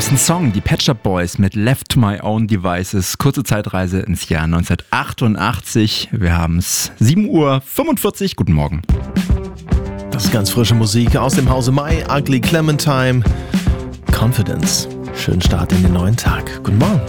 großen Song, die Pet Shop Boys mit Left to My Own Devices. Kurze Zeitreise ins Jahr 1988. Wir haben es 7:45 Uhr. Guten Morgen. Das ist ganz frische Musik aus dem Hause My Ugly Clementine. Confidence. Schönen Start in den neuen Tag. Guten Morgen.